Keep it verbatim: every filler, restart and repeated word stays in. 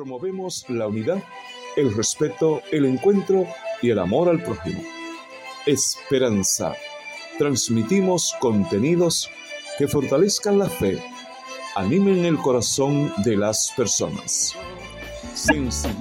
Promovemos la unidad, el respeto, el encuentro y el amor al prójimo. Esperanza. Transmitimos contenidos que fortalezcan la fe, animen el corazón de las personas. Sencillez.